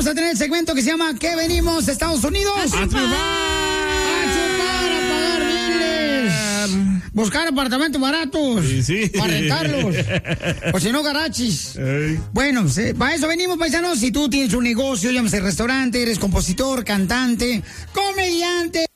a tener el segmento que se llama ¿Qué venimos, Estados Unidos? ¡A chupar! A pagar biles. Buscar apartamentos baratos. Sí. Para rentarlos. O si no, garachis. Bueno, para eso venimos, paisanos. Si tú tienes un negocio, llámese restaurante, eres compositor, cantante, comediante,